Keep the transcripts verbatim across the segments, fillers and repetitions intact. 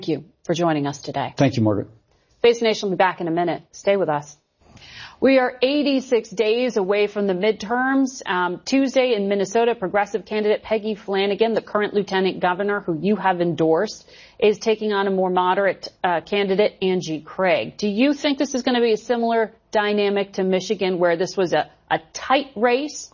Thank you for joining us today. Thank you, Margaret. Face Nation will be back in a minute. Stay with us. We are eighty-six days away from the midterms. Um, Tuesday in Minnesota, progressive candidate Peggy Flanagan, the current lieutenant governor who you have endorsed, is taking on a more moderate uh, candidate, Angie Craig. Do you think this is going to be a similar dynamic to Michigan, where this was a, a tight race?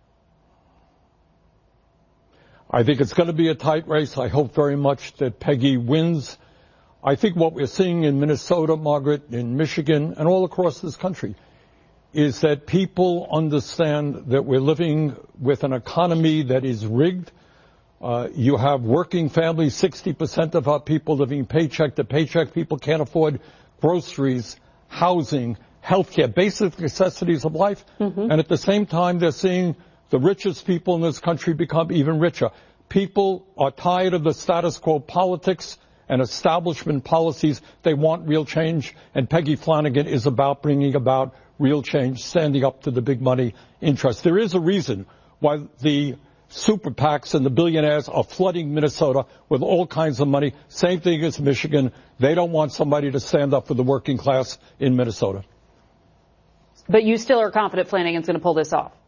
I think it's going to be a tight race. I hope very much that Peggy wins. I think what we're seeing in Minnesota, Margaret, in Michigan, and all across this country is that people understand that we're living with an economy that is rigged. Uh, you have working families, sixty percent of our people living paycheck to paycheck. People can't afford groceries, housing, health care, basic necessities of life. Mm-hmm. And at the same time, they're seeing the richest people in this country become even richer. People are tired of the status quo politics and establishment policies. They want real change, and Peggy Flanagan is about bringing about real change, standing up to the big money interests. There is a reason why the super PACs and the billionaires are flooding Minnesota with all kinds of money. Same thing as Michigan. They don't want somebody to stand up for the working class in Minnesota. But you still are confident Flanagan's going to pull this off?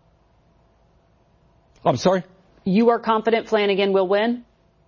I'm sorry? You are confident Flanagan will win?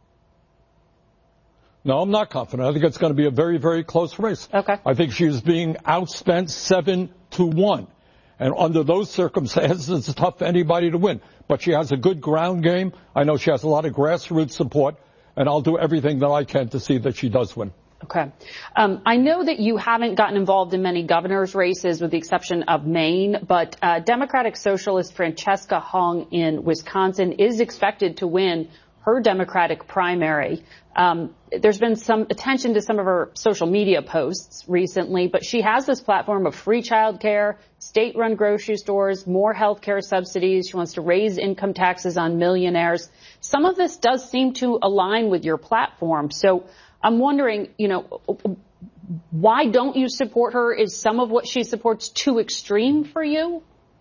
No, I'm not confident. I think it's going to be a very, very close race. Okay. I think she is being outspent seven to one. And under those circumstances, it's tough for anybody to win. But she has a good ground game. I know she has a lot of grassroots support, and I'll do everything that I can to see that she does win. Okay. Um, I know that you haven't gotten involved in many governor's races with the exception of Maine, but uh, Democratic Socialist Francesca Hung in Wisconsin is expected to win her Democratic primary. Um, there's been some attention to some of her social media posts recently, but she has this platform of free childcare, state-run grocery stores, more health care subsidies. She wants to raise income taxes on millionaires. Some of this does seem to align with your platform. So I'm wondering, you know, why don't you support her? Is some of what she supports too extreme for you?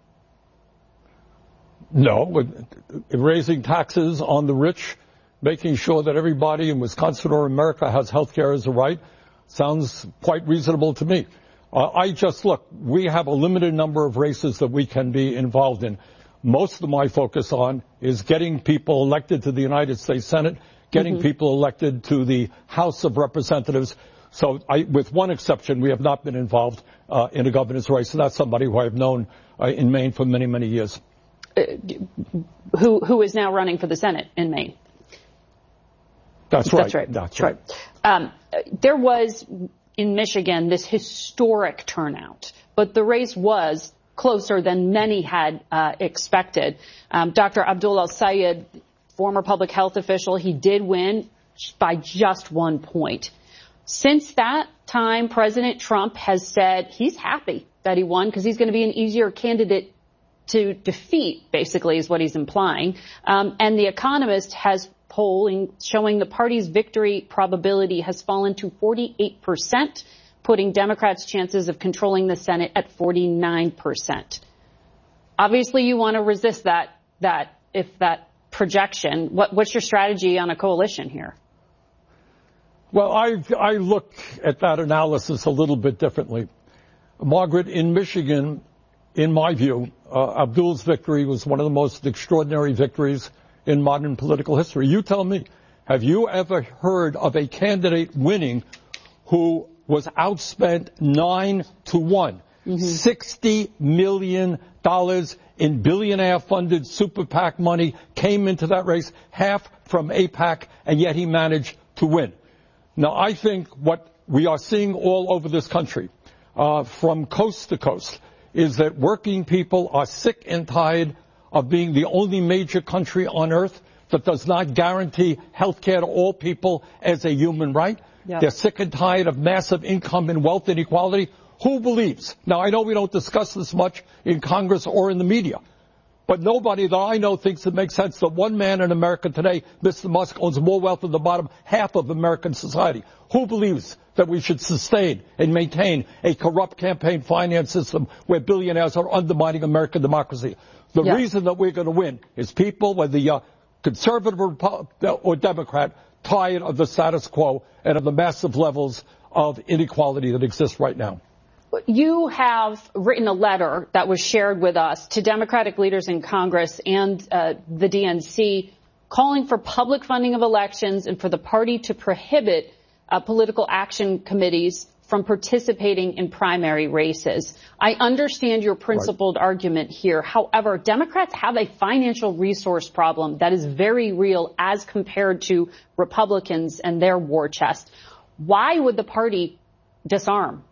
No, raising taxes on the rich, making sure that everybody in Wisconsin or America has health care as a right, sounds quite reasonable to me. Uh, I just, look, we have a limited number of races that we can be involved in. Most of my focus on is getting people elected to the United States Senate, getting mm-hmm. people elected to the House of Representatives. So I, with one exception, we have not been involved uh, in a governor's race, and that's somebody who I've known uh, in Maine for many, many years. Uh, who who is now running for the Senate in Maine? That's right. That's right. That's right. right. Um, there was in Michigan this historic turnout, but the race was closer than many had uh, expected. Um, Doctor Abdul El-Sayed, former public health official, he did win by just one point. Since that time, President Trump has said he's happy that he won because he's going to be an easier candidate to defeat, basically, is what he's implying. Um, and The Economist has polling showing the party's victory probability has fallen to forty-eight percent, putting Democrats' chances of controlling the Senate at forty-nine percent. Obviously, you want to resist that, that if that projection. What, what's your strategy on a coalition here? Well, I, I look at that analysis a little bit differently. Margaret, in Michigan, in my view, uh, Abdul's victory was one of the most extraordinary victories in modern political history. You tell me, have you ever heard of a candidate winning who was outspent nine to one? Mm-hmm. sixty million dollars in billionaire-funded super PAC money came into that race, half from AIPAC, and yet he managed to win. Now, I think what we are seeing all over this country, uh, from coast to coast, is that working people are sick and tired of being the only major country on earth that does not guarantee health care to all people as a human right. Yep. They're sick and tired of massive income and wealth inequality. Who believes? Now, I know we don't discuss this much in Congress or in the media, but nobody that I know thinks it makes sense that one man in America today, Mister Musk, owns more wealth than the bottom half of American society. Who believes that we should sustain and maintain a corrupt campaign finance system where billionaires are undermining American democracy? The yeah. reason that we're going to win is people, whether you're conservative or Democrat, tired of the status quo and of the massive levels of inequality that exist right now. You have written a letter that was shared with us to Democratic leaders in Congress and uh, the D N C calling for public funding of elections and for the party to prohibit uh, political action committees from participating in primary races. I understand your principled right. argument here. However, Democrats have a financial resource problem that is very real as compared to Republicans and their war chest. Why would the party disarm?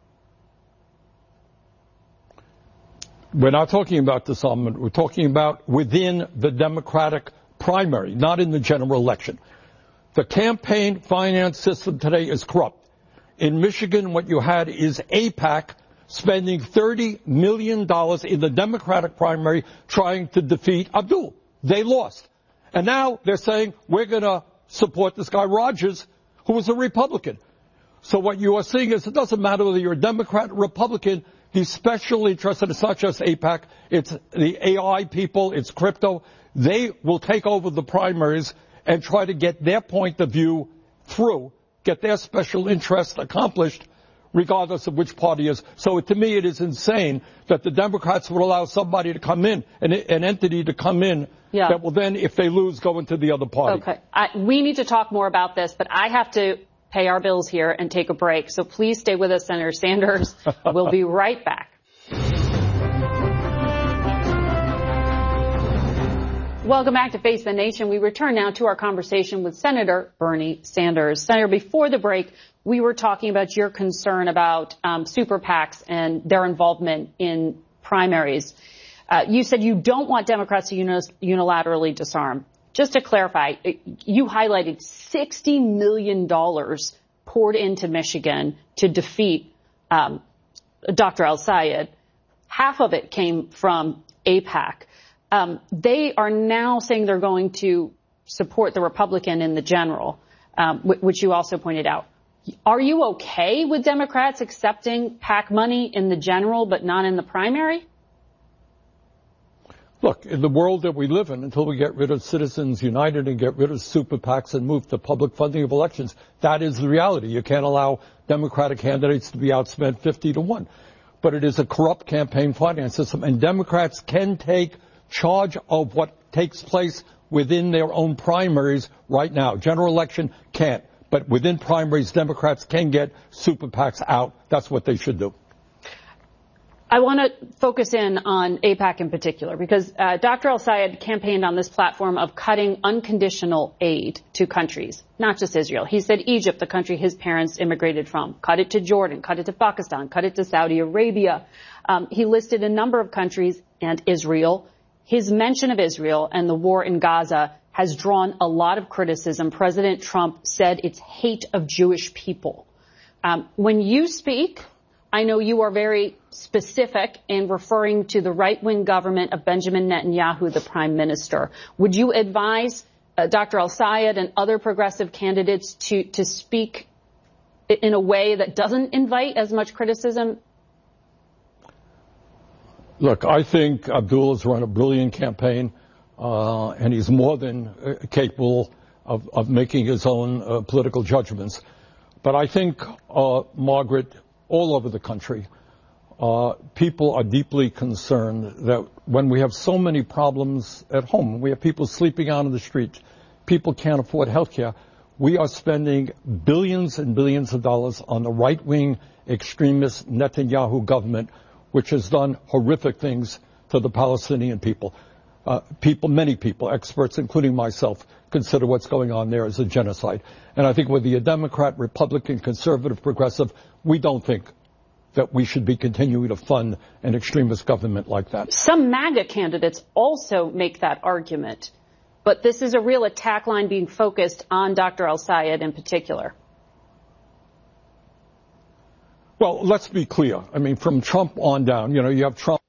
We're not talking about disarmament. We're talking about within the Democratic primary, not in the general election. The campaign finance system today is corrupt. In Michigan, what you had is AIPAC spending thirty million dollars in the Democratic primary trying to defeat Abdul. They lost. And now they're saying, we're going to support this guy Rogers, who was a Republican. So what you are seeing is it doesn't matter whether you're a Democrat or Republican, the special interested, it's not just AIPAC, it's the A I people, it's crypto. They will take over the primaries and try to get their point of view through, get their special interest accomplished, regardless of which party is. So to me, it is insane that the Democrats would allow somebody to come in, an, an entity to come in, yeah. that will then, if they lose, go into the other party. Okay. I, we need to talk more about this, but I have to pay our bills here and take a break. So please stay with us, Senator Sanders. We'll be right back. Welcome back to Face the Nation. We return now to our conversation with Senator Bernie Sanders. Senator, before the break, we were talking about your concern about um, super PACs and their involvement in primaries. Uh, you said you don't want Democrats to unilaterally disarm. Just to clarify, you highlighted sixty million dollars poured into Michigan to defeat um, Doctor El-Sayed. Half of it came from AIPAC. Um, they are now saying they're going to support the Republican in the general, um, which you also pointed out. Are you okay with Democrats accepting PAC money in the general but not in the primary? Look, in the world that we live in, until we get rid of Citizens United and get rid of super PACs and move to public funding of elections, that is the reality. You can't allow Democratic candidates to be outspent fifty to one. But it is a corrupt campaign finance system, and Democrats can take charge of what takes place within their own primaries right now. General election can't. But within primaries, Democrats can get super PACs out. That's what they should do. I want to focus in on AIPAC in particular, because uh, Doctor El-Sayed campaigned on this platform of cutting unconditional aid to countries, not just Israel. He said Egypt, the country his parents immigrated from, cut it to Jordan, cut it to Pakistan, cut it to Saudi Arabia. Um, he listed a number of countries and Israel. His mention of Israel and the war in Gaza has drawn a lot of criticism. President Trump said it's hate of Jewish people. Um, when you speak, I know you are very specific in referring to the right-wing government of Benjamin Netanyahu, the prime minister. Would you advise uh, Doctor El-Sayed and other progressive candidates to, to speak in a way that doesn't invite as much criticism? Look, I think Abdul has run a brilliant campaign, uh, and he's more than uh, capable of, of making his own uh, political judgments. But I think, uh, Margaret, all over the country, uh, people are deeply concerned that when we have so many problems at home, we have people sleeping out on the street, people can't afford health care, we are spending billions and billions of dollars on the right-wing extremist Netanyahu government, which has done horrific things to the Palestinian people. Uh, people, many people, experts, including myself, consider what's going on there as a genocide. And I think whether you're Democrat, Republican, conservative, progressive, we don't think that we should be continuing to fund an extremist government like that. Some MAGA candidates also make that argument. But this is a real attack line being focused on Doctor El-Sayed in particular. Well, let's be clear. I mean, from Trump on down, you know, you have Trump,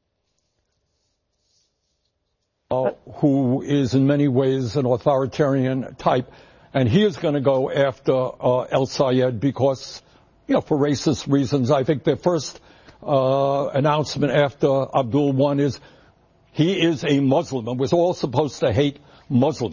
uh, who is in many ways an authoritarian type, and he is going to go after uh, El-Sayed because, you know, for racist reasons. I think the first uh, announcement after Abdul won is he is a Muslim, and we're all supposed to hate Muslims.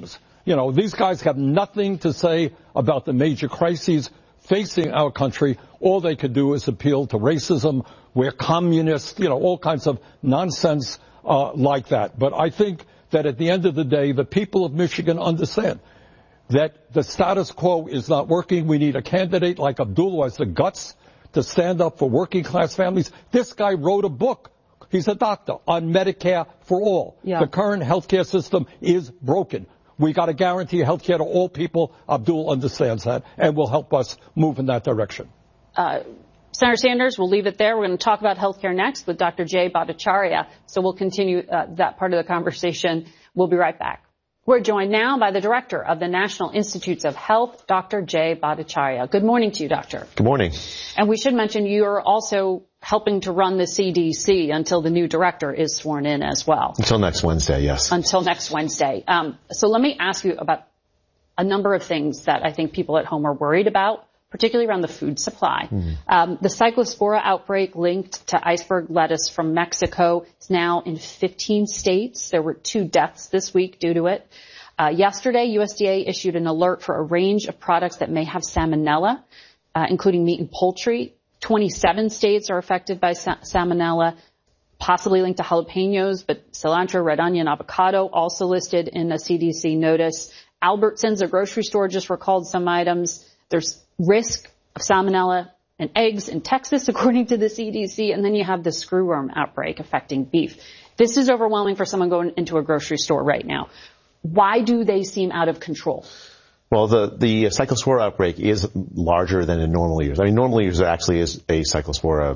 You know, these guys have nothing to say about the major crises facing our country. All they could do is appeal to racism. We're communists, you know, all kinds of nonsense uh, like that. But I think that at the end of the day, the people of Michigan understand that the status quo is not working. We need a candidate like Abdul who has the guts to stand up for working class families. This guy wrote a book. He's a doctor on Medicare for all. Yeah. The current healthcare system is broken. We got to guarantee health care to all people. Abdul understands that and will help us move in that direction. Uh, Senator Sanders, we'll leave it there. We're going to talk about health care next with Doctor Jay Bhattacharya. So we'll continue uh, that part of the conversation. We'll be right back. We're joined now by the director of the National Institutes of Health, Doctor Jay Bhattacharya. Good morning to you, Doctor. Good morning. And we should mention you're also helping to run the C D C until the new director is sworn in as well. Until next Wednesday, yes. Until next Wednesday. Um, so let me ask you about a number of things that I think people at home are worried about, particularly around the food supply. Mm-hmm. Um, the Cyclospora outbreak linked to iceberg lettuce from Mexico is now in fifteen states. There were two deaths this week due to it. Uh, yesterday, U S D A issued an alert for a range of products that may have salmonella, uh, including meat and poultry. twenty-seven states are affected by sa- salmonella, possibly linked to jalapenos, but cilantro, red onion, avocado also listed in a C D C notice. Albertsons, a grocery store, just recalled some items. There's risk of salmonella in eggs in Texas, according to the C D C. And then you have the screwworm outbreak affecting beef. This is overwhelming for someone going into a grocery store right now. Why do they seem out of control? Well, the, the Cyclospora outbreak is larger than in normal years. I mean, normal years there actually is a Cyclospora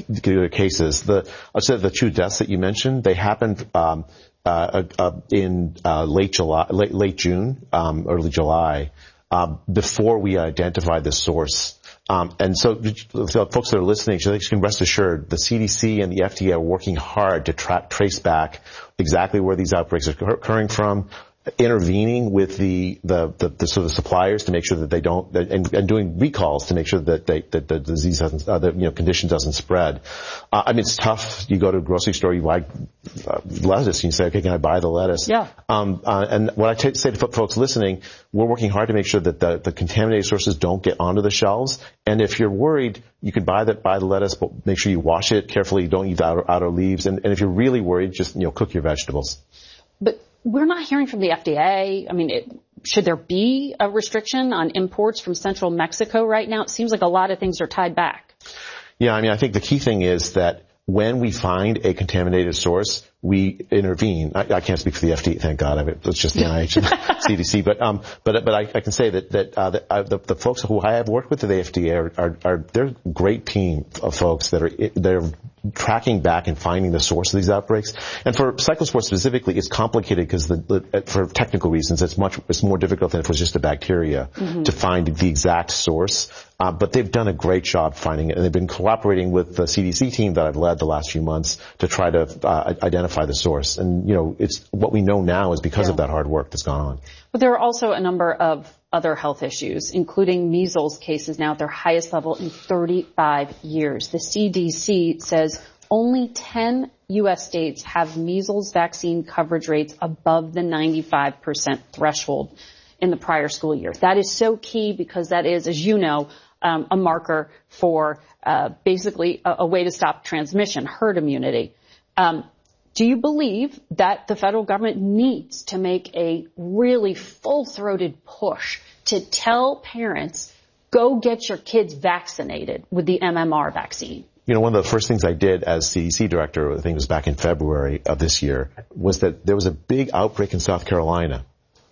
cases. The, I said the two deaths that you mentioned, they happened, um, uh, uh, in, uh, late July, late, late June, um, early July, um, before we identified the source. Um, and so, so folks that are listening, so they can rest assured the C D C and the F D A are working hard to tra- trace back exactly where these outbreaks are occurring from, intervening with the, the, the, the sort of suppliers to make sure that they don't, and, and doing recalls to make sure that they, that the disease doesn't, uh, the, you know, condition doesn't spread. Uh, I mean, it's tough. You go to a grocery store, you buy uh, lettuce, and you say, okay, can I buy the lettuce? Yeah. Um, uh, and what I t- say to folks listening, we're working hard to make sure that the, the contaminated sources don't get onto the shelves. And if you're worried, you can buy that, buy the lettuce, but make sure you wash it carefully. Don't eat the outer, outer leaves. And, and if you're really worried, just, you know, cook your vegetables. But we're not hearing from the F D A. I mean, it, should there be a restriction on imports from central Mexico right now? It seems like a lot of things are tied back. Yeah, I mean, I think the key thing is that when we find a contaminated source, we intervene. I, I can't speak for the F D A, thank God. I mean, it's just the N I H and C D C. But um, but but I, I can say that that uh, the, uh, the the folks who I have worked with at the F D A are, are are they're a great team of folks that are they're tracking back and finding the source of these outbreaks. And for Cyclospora specifically, it's complicated because the, the for technical reasons, it's much it's more difficult than if it was just a bacteria mm-hmm. to find the exact source. Uh, but they've done a great job finding it, and they've been cooperating with the C D C team that I've led the last few months to try to uh, identify the source. And, you know, it's what we know now is because yeah. of that hard work that's gone on. But there are also a number of other health issues, including measles cases now at their highest level in thirty-five years. The C D C says only ten U S states have measles vaccine coverage rates above the ninety-five percent threshold in the prior school year. That is so key because that is, as you know, um, a marker for uh, basically a, a way to stop transmission, herd immunity. Um, do you believe that the federal government needs to make a really full-throated push to tell parents, go get your kids vaccinated with the M M R vaccine? You know, one of the first things I did as C D C director, I think it was back in February of this year, was that there was a big outbreak in South Carolina.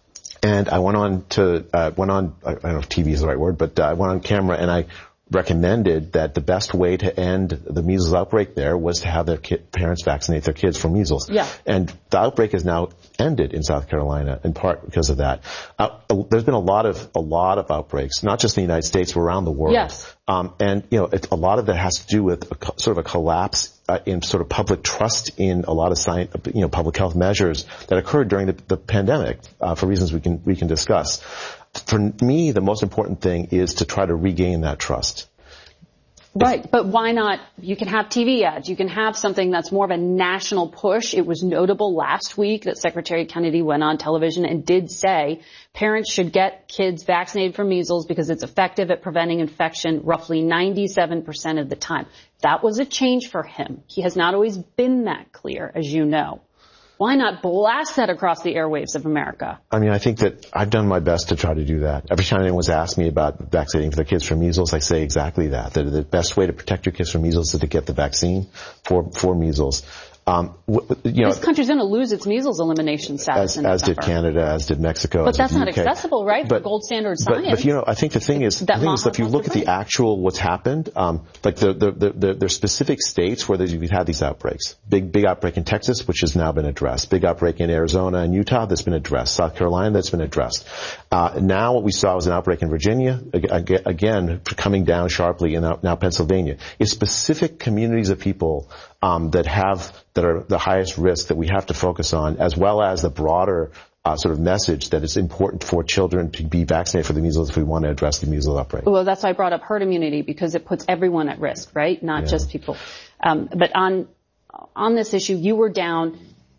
And I went on to, uh, went on, I don't know if T V is the right word, but uh, I went on camera and I recommended that the best way to end the measles outbreak there was to have their kid, parents vaccinate their kids for measles. Yeah. And the outbreak has now ended in South Carolina, in part because of that. Uh, there's been a lot of, a lot of outbreaks, not just in the United States, but around the world. Yes. Um, and, you know, it, a lot of that has to do with a, sort of a collapse uh, in sort of public trust in a lot of science, you know, public health measures that occurred during the, the pandemic, uh, for reasons we can, we can discuss. For me, the most important thing is to try to regain that trust. Right, but why not? You can have T V ads. You can have something that's more of a national push. It was notable last week that Secretary Kennedy went on television and did say parents should get kids vaccinated for measles because it's effective at preventing infection roughly ninety-seven percent of the time. That was a change for him. He has not always been that clear, as you know. Why not blast that across the airwaves of America? I mean, I think that I've done my best to try to do that. Every time anyone's asked me about vaccinating for the kids for measles, I say exactly that. That the best way to protect your kids from measles is to get the vaccine for, for measles. Um, you know, this country's going to lose its measles elimination status as, in as December. did Canada, as did Mexico. But as that's did not U K. accessible, right? But, for gold standard but, science. But, you know, I think the thing is, the thing is, if you look at the actual what's happened, um, like the, the, the, the, there's specific states where you've had these outbreaks. Big, big outbreak in Texas, which has now been addressed. Big outbreak in Arizona and Utah that's been addressed. South Carolina that's been addressed. Uh, now what we saw was an outbreak in Virginia, again, coming down sharply, and now, now Pennsylvania. It's specific communities of people Um, that have, that are the highest risk that we have to focus on, as well as the broader uh, sort of message that it's important for children to be vaccinated for the measles if we want to address the measles outbreak. Well, that's why I brought up herd immunity, because it puts everyone at risk, right? Not yeah. just people. Um, but on, on this issue, you were down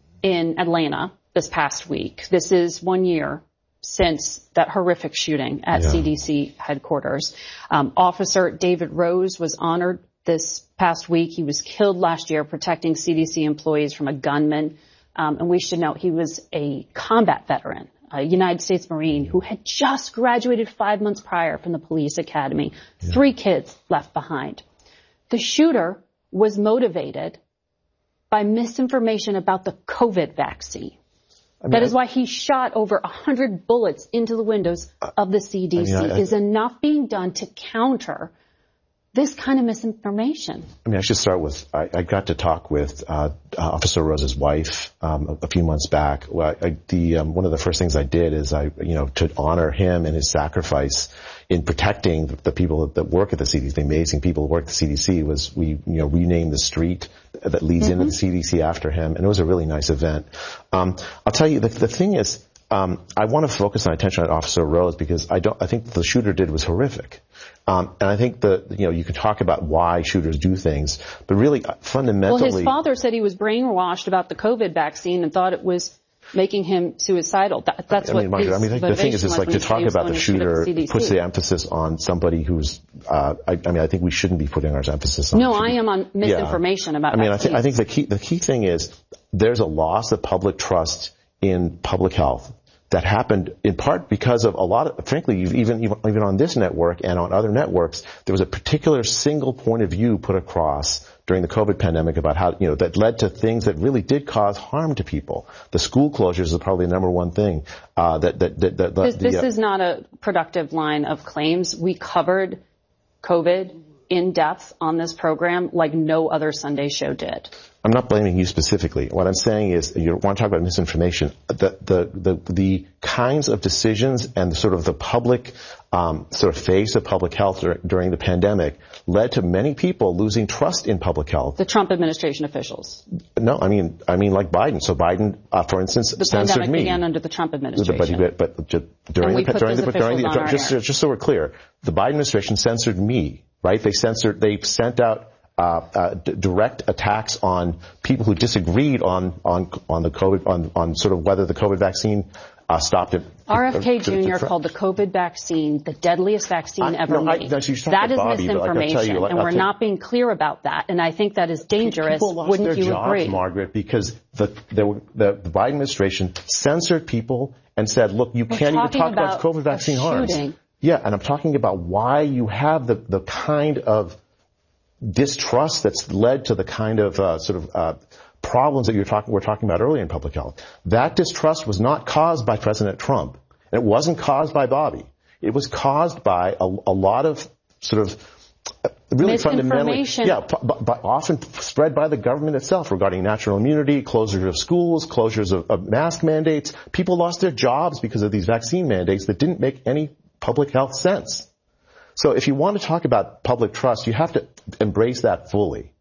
in Atlanta this past week. This is one year since that horrific shooting at yeah. C D C headquarters. Um, Officer David Rose was honored this past week. He was killed last year protecting C D C employees from a gunman. Um, and we should note he was a combat veteran, a United States Marine who had just graduated five months prior from the police academy. Yeah. Three kids left behind. The shooter was motivated by misinformation about the COVID vaccine. I mean, that is why he shot over a hundred bullets into the windows of the C D C. I mean, I, I, Is enough being done to counter this kind of misinformation? I mean, I should start with, I, I got to talk with uh, Officer Rose's wife um, a, a few months back. Well, I, the um, one of the first things I did is I, you know, to honor him and his sacrifice in protecting the, the people that work at the C D C, the amazing people who work at the C D C, was we, you know, renamed the street that leads mm-hmm. into the C D C after him, and it was a really nice event. Um, I'll tell you, the, the thing is, Um, I want to focus my attention on Officer Rose because I don't. I think the shooter did was horrific, um, and I think the you know you can talk about why shooters do things, but really fundamentally. Well, his father said he was brainwashed about the COVID vaccine and thought it was making him suicidal. That, that's I mean, what. Margaret, I mean, the thing is, is like to talk about the shooter the puts the emphasis on somebody who's. Uh, I, I mean, I think we shouldn't be putting our emphasis on. No, I am on misinformation yeah. about. I mean, I, th- I think the key the key thing is there's a loss of public trust in public health that happened in part because of a lot of, frankly, even, even, even on this network and on other networks, there was a particular single point of view put across during the COVID pandemic about how, you know, that led to things that really did cause harm to people. The school closures is probably the number one thing, uh, that, that, that, that This, the, this uh, is not a productive line of claims. We covered COVID in depth on this program like no other Sunday show did. I'm not blaming you specifically. What I'm saying is, you want to talk about misinformation. The the the, the kinds of decisions and the sort of the public um, sort of face of public health dur- during the pandemic led to many people losing trust in public health. The Trump administration officials. No, I mean I mean like Biden. So Biden, uh, for instance, the censored pandemic me. began under the Trump administration. But, but, but just during the during the during the just air. just so we're clear, the Biden administration censored me. Right? They censored. They sent out. Uh, uh, d- direct attacks on people who disagreed on on on the COVID on on sort of whether the COVID vaccine uh, stopped it. R F K Junior called the COVID vaccine the deadliest vaccine I, ever no, I, made. No, that is Bobby, misinformation, you, like, and I'll we're not being clear about that. And I think that is dangerous. People lost Wouldn't their you jobs, agree, Margaret? Because the, the the the Biden administration censored people and said, "Look, you we're can't even talk about, about COVID vaccine harms." Shooting. Yeah, and I'm talking about why you have the the kind of distrust that's led to the kind of uh, sort of uh, problems that you're talking we're talking about earlier in public health. That distrust was not caused by President Trump. It wasn't caused by Bobby. It was caused by a, a lot of sort of really fundamentally, yeah, but, but often spread by the government itself regarding natural immunity, closure of schools, closures of, of mask mandates. People lost their jobs because of these vaccine mandates that didn't make any public health sense. So if you want to talk about public trust, you have to embrace that fully.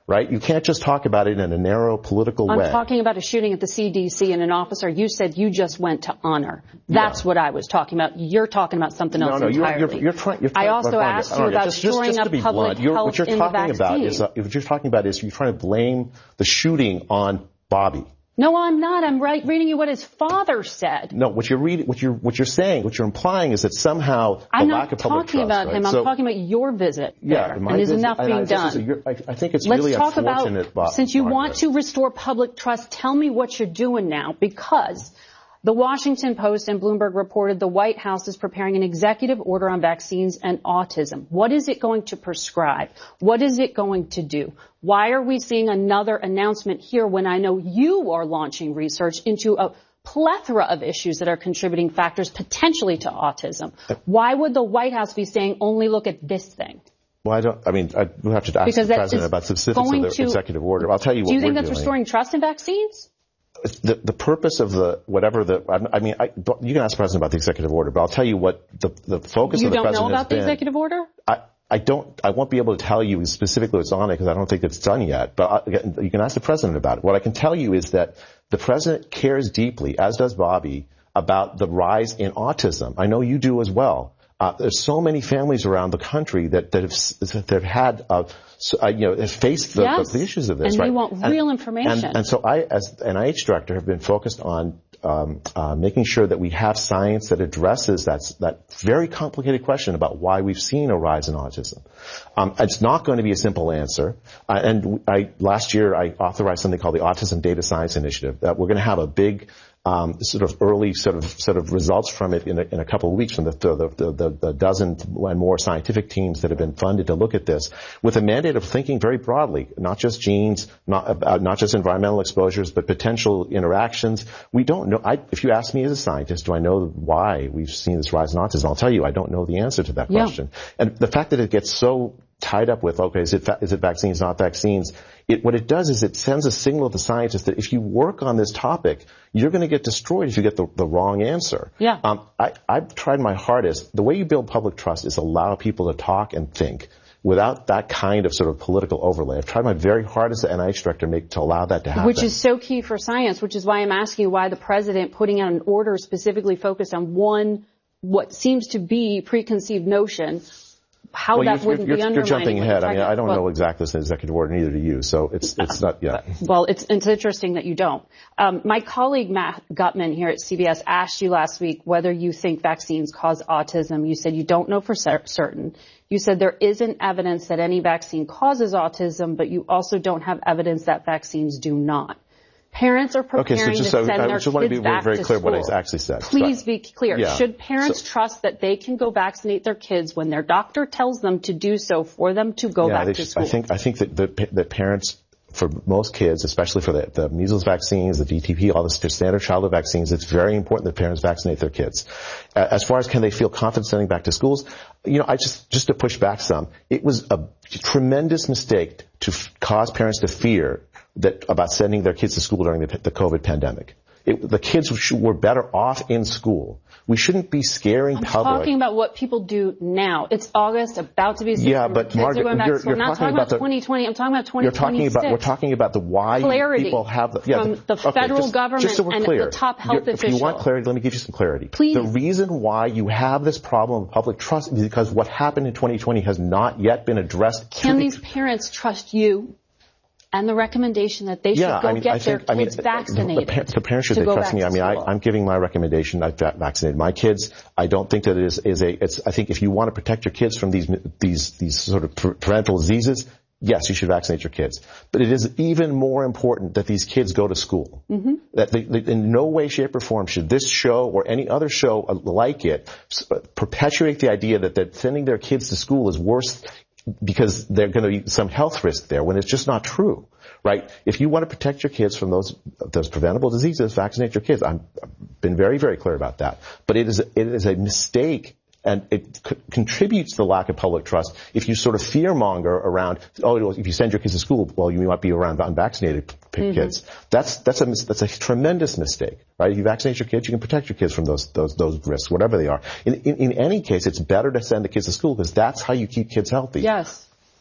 right? You can't just talk about it in a narrow political I'm way. I'm talking about a shooting at the C D C and an officer. You said you just went to honor. That's yeah. what I was talking about. You're talking about something else no, no, entirely. You're, you're, you're trying, you're trying, I also Ronda, asked you Ronda, about just, storing just, just up public blunt, health what you're in talking the about vaccine. is, uh, what you're talking about is you're trying to blame the shooting on Bobby. No, I'm not. I'm right, reading you what his father said. No, what you're reading, what you're, what you're saying, what you're implying is that somehow the I'm lack of public trust. I'm not talking about right? him. so, I'm talking about your visit yeah, there. My and is visit, enough and being I, done? A, I, I think it's Let's really talk unfortunate. about, Bob, since you Margaret. want to restore public trust, tell me what you're doing now, because the Washington Post and Bloomberg reported the White House is preparing an executive order on vaccines and autism. What is it going to prescribe? What is it going to do? Why are we seeing another announcement here when I know you are launching research into a plethora of issues that are contributing factors potentially to autism? Why would the White House be saying only look at this thing? Well, I don't, I mean, I will have to ask because the President about specifics of the to, executive order. I'll tell you what Do you think we're that's doing. restoring trust in vaccines? The, the purpose of the, whatever the, I mean, I, you can ask the President about the executive order, but I'll tell you what the, the focus you of the President has been. You don't know about the executive order? I, I don't, I won't be able to tell you specifically what's on it because I don't think it's done yet, but I, you can ask the President about it. What I can tell you is that the President cares deeply, as does Bobby, about the rise in autism. I know you do as well. Uh, there's so many families around the country that, that have, that have had, uh, so, uh, you know, have faced the, yes. the, the issues of this, and right? And we want and, real information. And, and so I, as N I H director, have been focused on um, uh, making sure that we have science that addresses that, that very complicated question about why we've seen a rise in autism. Um, it's not going to be a simple answer. Uh, and I, last year, I authorized something called the Autism Data Science Initiative. That we're going to have a big Um, sort of early sort of sort of results from it in a, in a couple of weeks from the the, the the dozen and more scientific teams that have been funded to look at this, with a mandate of thinking very broadly, not just genes, not uh, not just environmental exposures, but potential interactions. We don't know. I, if you ask me as a scientist, do I know why we've seen this rise in autism? I'll tell you, I don't know the answer to that yeah. question. And the fact that it gets so tied up with, okay, is it, is it vaccines, not vaccines? It, what it does is it sends a signal to scientists that if you work on this topic, you're going to get destroyed if you get the, the wrong answer. Yeah. Um, I, I've tried my hardest. The way you build public trust is allow people to talk and think without that kind of sort of political overlay. I've tried my very hardest as an N I H director make, to allow that to happen. Which is so key for science, which is why I'm asking you why the president putting out an order specifically focused on one, what seems to be preconceived notion, how well, that you're, wouldn't you're, be undermining. You're jumping ahead. I mean, I don't well, know exactly this executive order, neither do you. So it's it's not yet. Well, it's it's interesting that you don't. Um, my colleague Matt Gutman here at C B S asked you last week whether you think vaccines cause autism. You said you don't know for certain. You said there isn't evidence that any vaccine causes autism, but you also don't have evidence that vaccines do not. Parents are preparing okay, so just, to send I, their I just want to kids be very, back very to clear school. what I actually said. Please so, be clear. Yeah. Should parents so, trust that they can go vaccinate their kids when their doctor tells them to do so for them to go yeah, back they, to school? I think I think that the, that parents, for most kids, especially for the, the measles vaccines, the D T P, all the standard childhood vaccines, it's very important that parents vaccinate their kids. Uh, as far as can they feel confident sending back to schools, you know, I just just to push back some, it was a tremendous mistake to f- cause parents to fear that about sending their kids to school during the, the COVID pandemic. It, the kids were better off in school. We shouldn't be scaring I'm public. I'm talking about what people do now. It's August, about to be September. Yeah, but kids Margaret, are going back you're, to school. you're I'm not talking talking about about the, twenty twenty. I'm talking about twenty twenty-six. You're talking about, we're talking about the why clarity people have the, yeah, from the okay, federal just, government just so we're and clear. the top health You're, official. If you want clarity, let me give you some clarity. Please. The reason why you have this problem of public trust is because what happened in twenty twenty has not yet been addressed. Can the, these parents trust you and the recommendation that they should yeah, go I mean, get I think, their I mean, kids vaccinated? The, the, the parents should to they go trust back me. to I mean, I, school? I'm giving my recommendation. I've vaccinated my kids. I don't think that it is, is a, it's, I think if you want to protect your kids from these, these, these sort of parental diseases, yes, you should vaccinate your kids. But it is even more important that these kids go to school. Mm-hmm. That they, they, in no way, shape, or form should this show or any other show like it perpetuate the idea that, that sending their kids to school is worse because there's going to be some health risk there when it's just not true. Right? If you want to protect your kids from those those preventable diseases, vaccinate your kids. I'm, I've been very, very clear about that. But it is it is a mistake, and it c- contributes to the lack of public trust if you sort of fearmonger around. Oh, if you send your kids to school, well, you might be around unvaccinated p- mm-hmm. kids. That's that's a that's a tremendous mistake. Right? If you vaccinate your kids, you can protect your kids from those those those risks, whatever they are. In in, in any case, it's better to send the kids to school because that's how you keep kids healthy. Yes.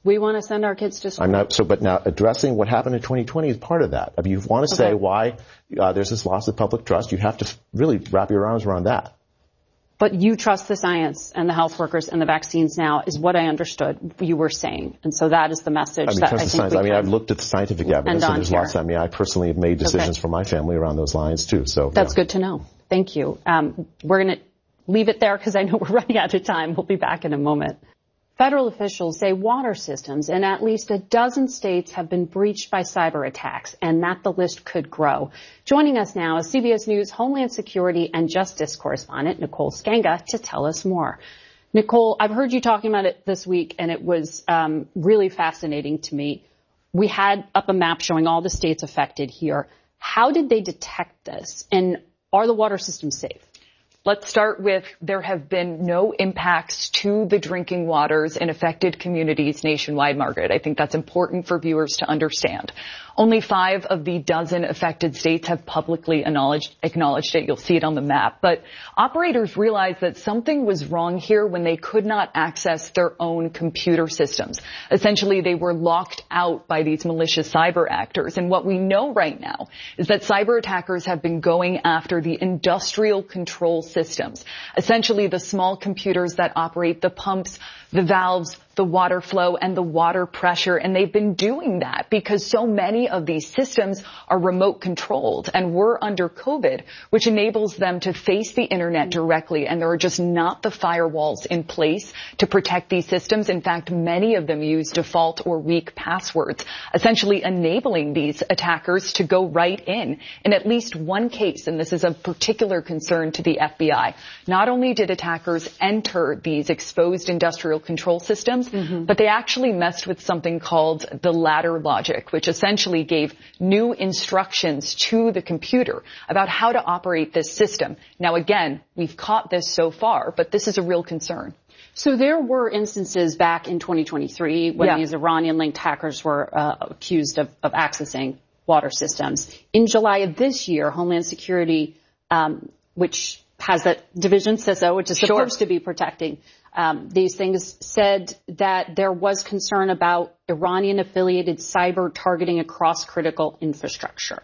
We want to send our kids to school. I'm not, so, but now addressing what happened in twenty twenty is part of that. I mean, you want to Okay. say why uh, there's this loss of public trust. You have to really wrap your arms around that. But you trust the science and the health workers and the vaccines now is what I understood you were saying. And so that is the message I mean, that trust I the think science. we I mean, can I've looked at the scientific evidence, end and there's on lots. here. I mean, I personally have made decisions Okay. for my family around those lines too. So That's yeah. good to know. Thank you. Um, we're going to leave it there because I know we're running out of time. We'll be back in a moment. Federal officials say water systems in at least a dozen states have been breached by cyber attacks, and that the list could grow. Joining us now is C B S News Homeland Security and Justice correspondent Nicole Sganga to tell us more. Nicole, I've heard you talking about it this week, and it was um, really fascinating to me. We had up a map showing all the states affected here. How did they detect this, and are the water systems safe? Let's start with there have been no impacts to the drinking waters in affected communities nationwide, Margaret. I think that's important for viewers to understand. Only five of the dozen affected states have publicly acknowledged, acknowledged it. You'll see it on the map. But operators realized that something was wrong here when they could not access their own computer systems. Essentially, they were locked out by these malicious cyber actors. And what we know right now is that cyber attackers have been going after the industrial control systems, essentially the small computers that operate the pumps, the valves, the water flow, and the water pressure. And they've been doing that because so many of these systems are remote controlled and we're under COVID, which enables them to face the internet directly. And there are just not the firewalls in place to protect these systems. In fact, many of them use default or weak passwords, essentially enabling these attackers to go right in. In at least one case, and this is of particular concern to the F B I, not only did attackers enter these exposed industrial control systems, Mm-hmm. but they actually messed with something called the ladder logic, which essentially gave new instructions to the computer about how to operate this system. Now, again, we've caught this so far, but this is a real concern. So there were instances back in twenty twenty-three when yeah. these Iranian-linked hackers were uh, accused of, of accessing water systems. In July of this year, Homeland Security, um, which has that division, CISA, which is supposed sure. to be protecting Um, these things, said that there was concern about Iranian-affiliated cyber targeting across critical infrastructure.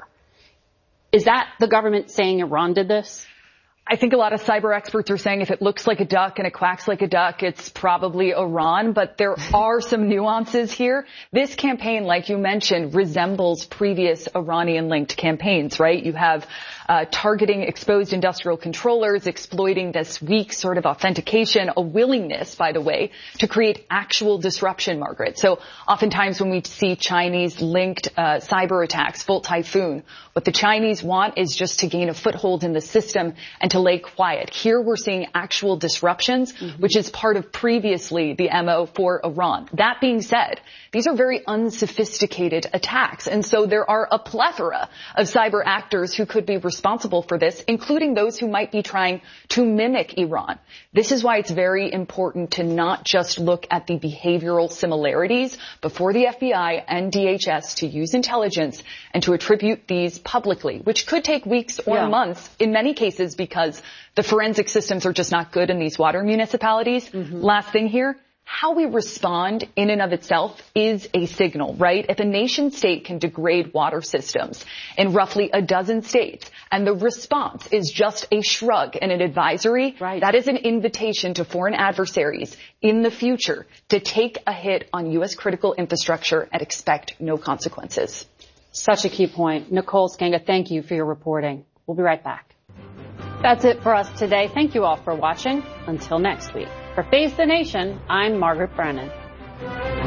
Is that the government saying Iran did this? I think a lot of cyber experts are saying if it looks like a duck and it quacks like a duck, it's probably Iran, but there are some nuances here. This campaign, like you mentioned, resembles previous Iranian-linked campaigns, right? You have uh, targeting exposed industrial controllers, exploiting this weak sort of authentication, a willingness, by the way, to create actual disruption, Margaret. So oftentimes when we see Chinese-linked uh, cyber attacks, Volt Typhoon, what the Chinese want is just to gain a foothold in the system and to lay quiet. Here we're seeing actual disruptions, mm-hmm. which is part of previously the M O for Iran. That being said, these are very unsophisticated attacks. And so there are a plethora of cyber actors who could be responsible for this, including those who might be trying to mimic Iran. This is why it's very important to not just look at the behavioral similarities, but for the F B I and D H S to use intelligence and to attribute these publicly, which could take weeks or yeah. months in many cases because the forensic systems are just not good in these water municipalities. Mm-hmm. Last thing here, how we respond in and of itself is a signal, right? If a nation state can degrade water systems in roughly a dozen states and the response is just a shrug and an advisory, right. that is an invitation to foreign adversaries in the future to take a hit on U S critical infrastructure and expect no consequences. Such a key point. Nicole Sganga, thank you for your reporting. We'll be right back. That's it for us today. Thank you all for watching. Until next week. For Face the Nation, I'm Margaret Brennan.